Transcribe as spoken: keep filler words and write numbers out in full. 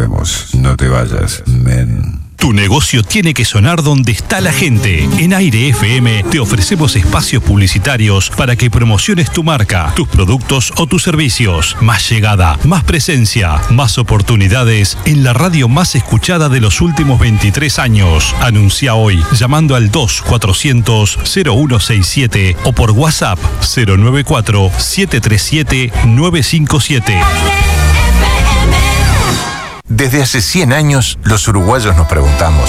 volvemos. No te vayas, men. Tu negocio tiene que sonar donde está la gente. En Aire F M te ofrecemos espacios publicitarios para que promociones tu marca, tus productos o tus servicios. Más llegada, más presencia, más oportunidades en la radio más escuchada de los últimos veintitrés años. Anuncia hoy llamando al dos cuatrocientos cero uno sesenta y siete o por WhatsApp cero nueve cuatro siete tres siete nueve cinco siete. Desde hace cien años, los uruguayos nos preguntamos,